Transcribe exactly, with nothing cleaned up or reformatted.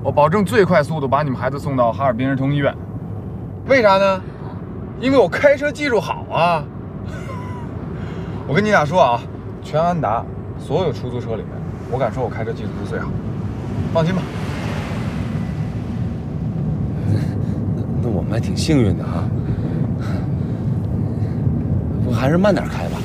我保证最快速度把你们孩子送到哈尔滨儿童医院。为啥呢？因为我开车技术好啊。我跟你俩说啊，全安达所有出租车里面，我敢说我开车技术是最好。放心吧。 那那我们还挺幸运的啊。不，还是慢点开吧。